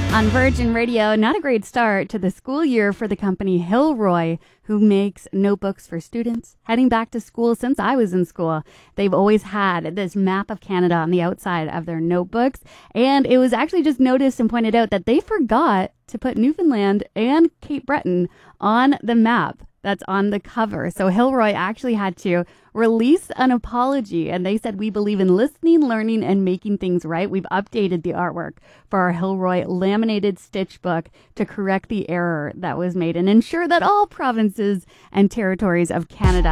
On Virgin Radio, not a great start to the school year for the company Hilroy, who makes notebooks for students heading back to school since I was in school. They've always had this map of Canada on the outside of their notebooks, and it was actually just noticed and pointed out that they forgot to put Newfoundland and Cape Breton on the map that's on the cover. So Hilroy actually had to release an apology, and they said, "We believe in listening, learning, and making things right. We've updated the artwork for our Hilroy laminated stitch book to correct the error that was made and ensure that all provinces and territories of Canada